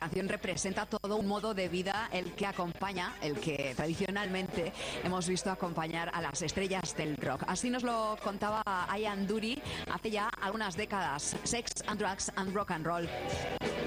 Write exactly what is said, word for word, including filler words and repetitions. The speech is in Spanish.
canción representa todo un modo de vida el que acompaña, el que tradicionalmente hemos visto acompañar a las estrellas del rock. Así nos lo contaba Ian Dury hace ya algunas décadas. Sex and Drugs and Rock and Roll.